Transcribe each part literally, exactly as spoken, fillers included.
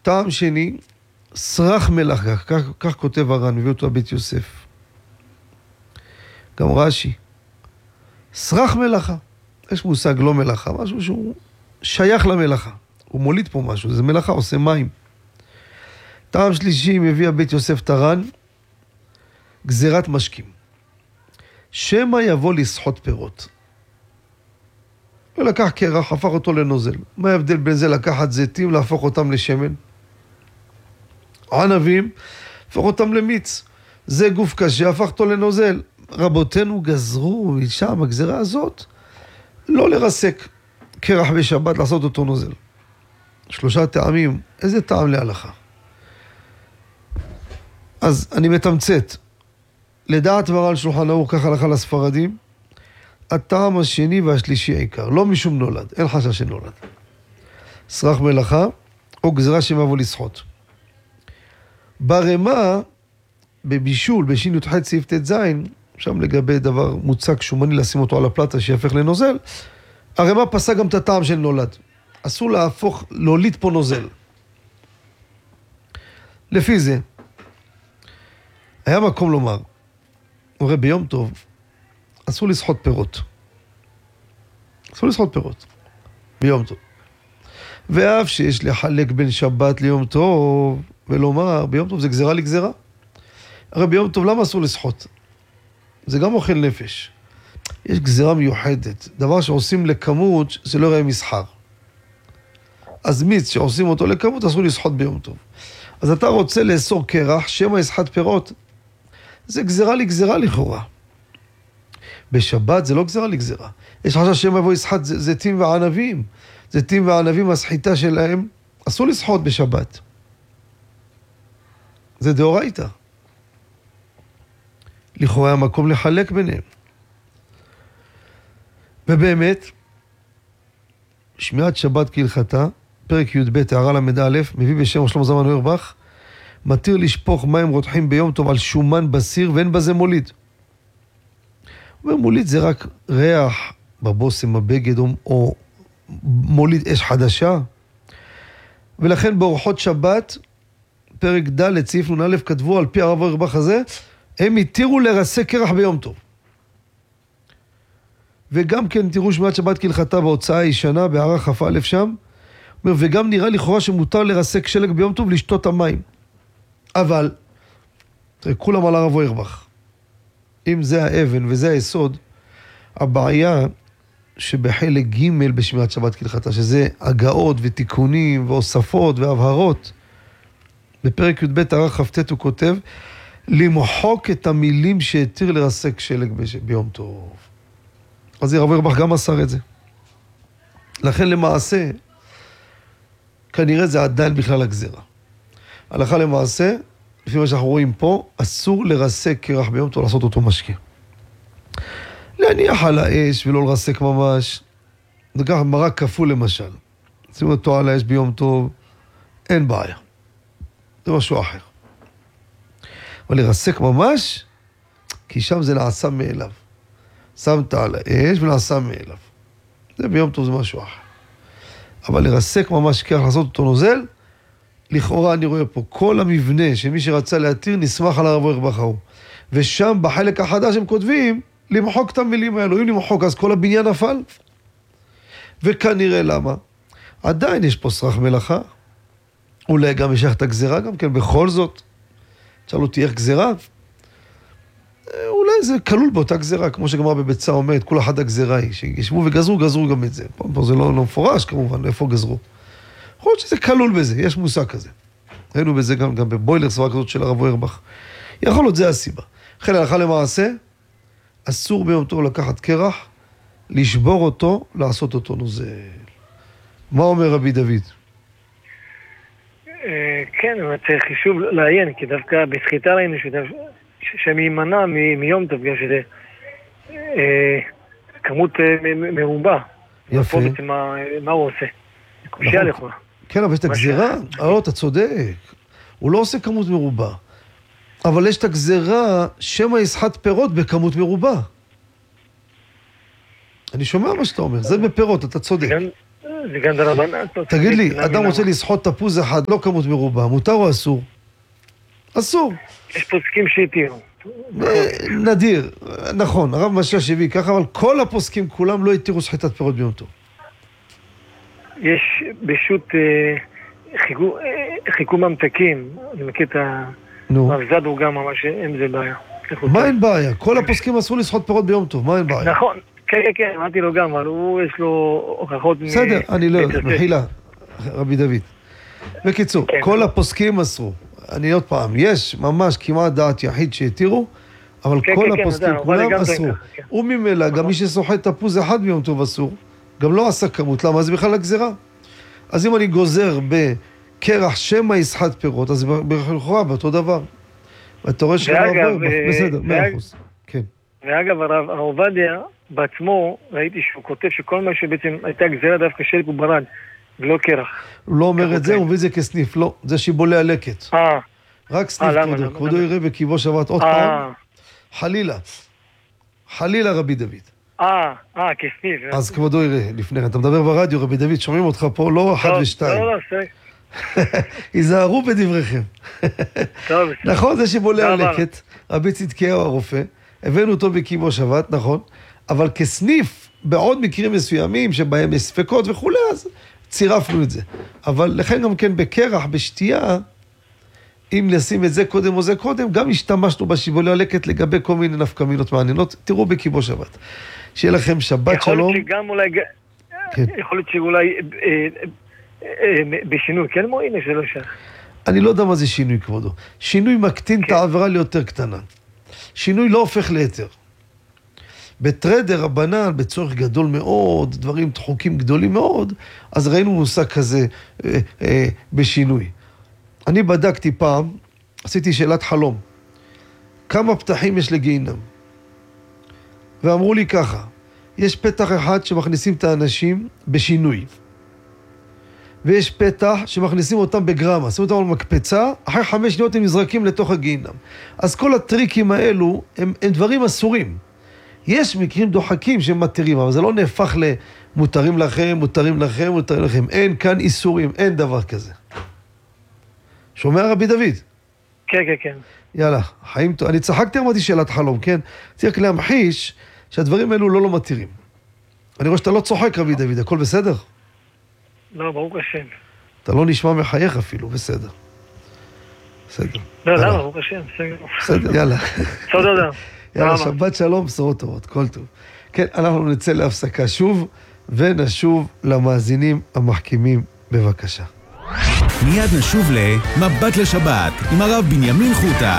טעם שני, סרח מלאכה, כך, כך כותב הר"ן, מביא אותו בית יוסף. גם רש"י. סרח מלאכה. יש מושג לא מלאכה, משהו שהוא שייך למלאכה. הוא מוליד פה משהו, זה מלאכה, עושה מים. טעם שלישי מביא בית יוסף תר"ן, גזירת משקים. שמא יבוא לסחוט פירות. הוא לקח קרח, הפך אותו לנוזל. מה ההבדל בין זה לקחת זיתים, להפוך אותם לשמן? ענבים, הפך אותם למיץ. זה גוף קשה, הפך אותו לנוזל. רבותינו גזרו משם, הגזירה הזאת, לא לרסק קרח בשבת, לעשות אותו נוזל. שלושה טעמים, איזה טעם להלכה? אז אני מתמצת. לדעת מרן שולחן ערוך, כך הלכה לספרדים, הטעם השני והשלישי העיקר, לא משום נולד, אין חשש שנולד. סרח מלאכה, או גזירה שמבוא לסחוט. ברמה, בבישול, בשין י"ח סעיף ט"ז, שם לגבי דבר מוצק שומני, לשים אותו על הפלטה שיהפך לנוזל, הרמה פסה גם את הטעם של נולד. אסור להפוך, להוליד פה נוזל. לפי זה, היה מקום לומר, הרי ביום טוב, אסור לסחוט פירות. אסור לסחוט פירות. ביום טוב. ואף שיש לחלק בין שבת ליום טוב, ולומר, ביום טוב זה גזירה לגזירה. הרי ביום טוב למה אסור לסחוט? זה גם אוכל נפש. יש גזירה מיוחדת. דבר שעושים לכמות, זה לא יראה מסחר. אז מיץ שעושים אותו לכמות, אסור לסחוט ביום טוב. אז אתה רוצה לאסור קרח, שמא יסחט פירות. זה גזירה לגזירה לכאורה. בשבת זה לא גזירה לגזירה. יש חשש שמא יבוא יסחט זיתים וענבים. זיתים וענבים, הסחיטה שלהם, אסור לסחוט בשבת. זה דאורייתא. לכאורה היה מקום לחלק ביניהם. ובאמת, שמירת שבת כהלכתה, פרק י"ב, הערה למד א', מביא בשם שלמה זלמן אוירבך, מתיר לשפוך מים רותחים ביום טוב על שומן בסיר, ואין בזה מוליד. הוא אומר, מוליד זה רק ריח בבושם, בבגד, או, או מוליד אש חדשה. ולכן באורחות שבת, פרק ד' סעיף נ"א, כתבו על פי הרב אוירבך הזה, הם התירו לרסק קרח ביום טוב. וגם כן תראו שמירת שבת כהלכתה בהוצאה הישנה, בהערה כ"א שם, אומר, וגם נראה לכאורה שמותר לרסק שלג ביום טוב לשתות המים. אבל, תראה, כולם על הרב אוירבך. אם זה האבן וזה היסוד, הבעיה שבחלק ג' בשמירת שבת כהלכתה, שזה הגאות ותיקונים והוספות והבהרות, בפרק י"ב הערה כ"ט הוא כותב, למחוק את המילים שהתיר לרסק שלג ביום טוב. אז הרב אוירבך גם מסר את זה. לכן למעשה, כנראה זה עדיין בכלל הגזירה. הלכה למעשה, לפי מה שאנחנו רואים פה, אסור לרסק קרח ביום טוב, לעשות אותו משקה. להניח על האש ולא לרסק ממש. זה ככה מרק כפול למשל. שימו אותו על האש ביום טוב, אין בעיה. זה משהו אחר. אבל לרסק ממש, כי שם זה נעשה מאליו. שמת על האש ונעשה מאליו. זה ביום טוב זה משהו אחר. אבל לרסק ממש ככה, לעשות אותו נוזל, לכאורה אני רואה פה כל המבנה שמי שרצה להתיר נסמך על הרב אוירבך ההוא. ושם בחלק החדש הם כותבים למחוק את המילים האלו. אם למחוק אז כל הבניין נפל. וכנראה למה? עדיין יש פה סרח מלאכה. אולי גם ישך את הגזירה גם כן, בכל זאת. תשאל אותי איך גזירה? אולי זה כלול באותה גזירה, כמו שגמרא בביצה אומרת, כל אחד הגזירה היא, שישבו וגזרו, גזרו גם את זה. פה, פה זה לא, לא מפורש כמובן, איפה גזרו. יכול להיות שזה כלול בזה, יש מושג כזה. ראינו בזה גם, גם בבוילר, סברה כזאת של הרב אוירבך. יכול להיות, זה הסיבה. אחרי להלכה למעשה, אסור ביום טוב לקחת קרח, לשבור אותו, לעשות אותו נוזל. מה אומר רבי דוד? כן, אבל צריך חישוב לעיין, כי דווקא בסחיטה ראינו שמיימנע מיום טוב, בגלל שזה כמות מרובה. יפה. מה הוא עושה? קושיה לכאורה. כן, אבל יש את הגזירה, אה, אתה צודק. הוא לא עושה כמות מרובה. אבל יש את הגזירה, שמא יסחט פירות בכמות מרובה. אני שומע מה שאתה אומר, זה בפירות, אתה צודק. זה גם דרבנן. תגיד לי, אדם רוצה לסחוט תפוז אחד, לא כמות מרובה, מותר או אסור? אסור. יש פוסקים שהתירו. נדיר, נכון, הרב משאש הביא ככה, אבל כל הפוסקים כולם לא התירו שחיטת פירות ביום טוב. יש בשו"ת חיכו ממתקים, אני מכיר את הרב זדור גם ממש, אין זה בעיה. מה אין בעיה? כל הפוסקים אסור לסחוט פירות ביום טוב, מה אין בעיה? נכון, כן, כן, כן, אמרתי לו גם, אבל הוא יש לו הוכחות... בסדר, אני לא, מחילה, רבי דוד. בקיצור, כל הפוסקים אסרו. אני עוד פעם, יש ממש כמעט דעת יחיד שהתירו, אבל כל הפוסקים כולם אסרו. וממילא, גם מי שסוחט תפוז אחד ביום טוב אסור, גם לא עשה כמות, למה? זה בכלל הגזירה. אז אם אני גוזר בקרח שמא יסחט פירות, אז בכלל באותו דבר. ואתה רואה שלא עבור, בסדר, מאה אחוז. כן. ואגב, הרב עובדיה בעצמו, ראיתי שהוא כותב שכל מה שבעצם הייתה גזירה דווקא של ברד, ולא קרח. הוא לא אומר את זה, הוא מביא את זה כסניף, לא, זה שיבולי הלקט. אה. רק סניף כבודו, כבודו יראה בקיבו שבת עוד פעם. חלילה. חלילה רבי דוד. אה, אה, כסניף. אז כבודו יראה לפני, אתה מדבר ברדיו, רבי דוד, שומעים אותך פה, לא אחד ושתיים. לא, לא, סי. היזהרו בדבריכם. נכון, זה שיבולי הלקט, רבי צדקיהו הרופא, הבאנו אותו בקיבו שבת, נכון, אבל כסניף, בעוד מקרים מסוימים שבהם יש ספקות וכו', אז צירפנו את זה. אבל לכן גם כן בקרח, בשתייה, אם לשים את זה קודם או זה קודם, גם השתמשנו בשיבולי הלקט לגבי כל מיני נפקמינות מעניינות. תראו בקיבו שבת. שיהיה לכם שבת שלום. יכול להיות שגם אולי, יכול להיות שאולי בשינוי, כן מועיל, זה לא שייך. אני לא יודע מה זה שינוי, כבודו. שינוי מקטין את העבירה ליותר קטנה. שינוי לא הופך ליתר. בטרדר הבנן, בצורך גדול מאוד, דברים דחוקים גדולים מאוד, אז ראינו מושג כזה אה, אה, בשינוי. אני בדקתי פעם, עשיתי שאלת חלום. כמה פתחים יש לגיהינם? ואמרו לי ככה, יש פתח אחד שמכניסים את האנשים בשינוי. ויש פתח שמכניסים אותם בגרמה, שמים אותם על מקפצה, אחרי חמש שניות הם נזרקים לתוך הגיהינם. אז כל הטריקים האלו הם, הם דברים אסורים. יש מקרים דוחקים שהם מתירים, אבל זה לא נהפך למותרים לכם, מותרים לכם, מותרים לכם. אין כאן איסורים, אין דבר כזה. שומע רבי דוד? כן, כן, כן. יאללה, חיים טוב. אני צחקתי, אמרתי שאלת חלום, כן? צריך להמחיש שהדברים האלו לא לא מתירים. אני רואה שאתה לא צוחק רבי דוד, הכל בסדר? לא, ברוך השם. אתה לא נשמע מחייך אפילו, בסדר. בסדר. לא, למה, ברוך השם, בסדר. בסדר, יאללה. תודה. יאללה, שבת שלום, בשורות טובות, כל טוב. כן, אנחנו נצא להפסקה שוב, ונשוב למאזינים המחכימים, בבקשה. מיד נשוב למבט לשבת, עם הרב בנימין חוטה.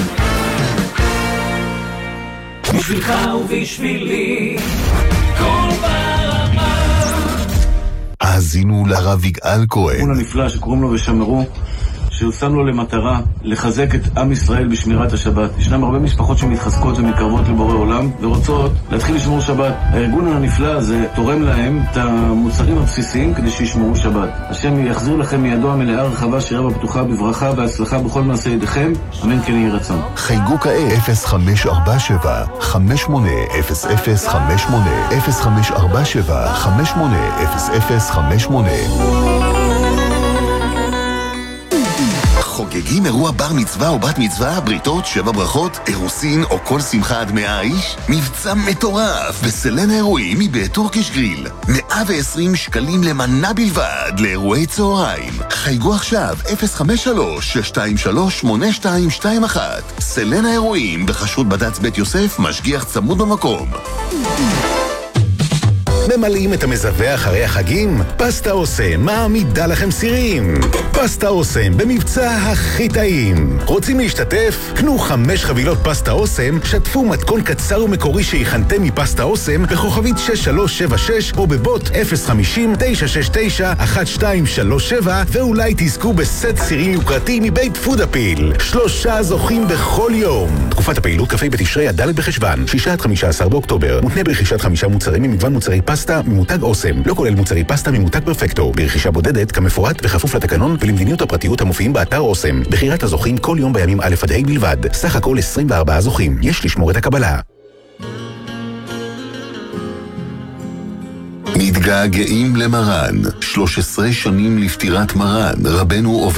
בשבילך ובשבילי, כל ברמה. האזינו לרב יגאל כהן. הוא הנפלא שקוראים לו ושמרו, ששם לו למטרה לחזק את עם ישראל בשמירת השבת. ישנם הרבה משפחות שמתחזקות ומתקרבות לבורא עולם ורוצות להתחיל לשמור שבת. הארגון הנפלא הזה תורם להם את המוצרים הבסיסיים כדי שישמרו שבת. השם יחזיר לכם מידו המלאה רחבה שירה בפתוחה בברכה והצלחה בכל מעשה ידיכם. אמן כן יהי רצון. חייגו כעת אפס חמש ארבע שבע חמש שמונה אפס אפס חמש שמונה אפס חמש ארבע שבע חמש שמונה אפס אפס חמש שמונה. חוגגים אירוע בר מצווה או בת מצווה, בריתות, שבע ברכות, אירוסין או כל שמחה עד מאה איש? מבצע מטורף בסלן האירועים מבית טורקיש גריל. מאה ועשרים שקלים למנה בלבד לאירועי צהריים. חייגו עכשיו אפס חמש שלוש שש שתיים שלוש שמונה שתיים שתיים אחת. סלן האירועים בחסות בד"ץ בית יוסף, משגיח צמוד במקום. ממלאים את המזווה אחרי החגים? פסטה אוסם מעמידה לכם סירים. פסטה אוסם במבצע הכי טעים. רוצים להשתתף? קנו חמש חבילות פסטה אוסם, שתפו מתכון קצר ומקורי שהכנתם מפסטה אוסם בכוכבית שש שלוש שבע שש או בבוט אפס חמישים תשע שש תשע אחת שתיים שלוש שבע ואולי תזכו בסט סירים יוקרתי מבית פודאפיל. שלושה זוכים בכל יום. תקופת הפעילות כ"ה בתשרי עד ד' בחשוון, שישה עד חמישה עשר באוקטובר. מותנה ברכישת חמישה מוצרים ממגוון מוצרי פסטה ממותג אוסם, לא כולל מוצרי פסטה ממותג פרפקטו, ברכישה בודדת כמפורט בכפוף לתקנון ולמדיניות הפרטיות המופיעים באתר אוסם. בחירת הזוכים כל יום בימים א' עד ה' בלבד. סך הכל עשרים וארבעה זוכים. יש לשמור את הקבלה. מתגעגעים למרן, שלוש עשרה שנים לפטירת מרן, רבנו עובדיה